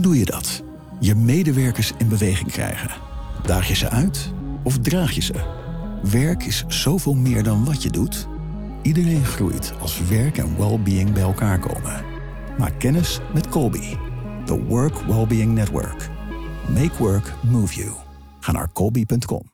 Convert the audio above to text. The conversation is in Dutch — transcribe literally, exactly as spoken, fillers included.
doe je dat? Je medewerkers in beweging krijgen. Daag je ze uit of draag je ze? Werk is zoveel meer dan wat je doet. Iedereen groeit als werk en well-being bij elkaar komen. Maak kennis met Colby, the Work Wellbeing Network. Make work move you. Ga naar colby punt com.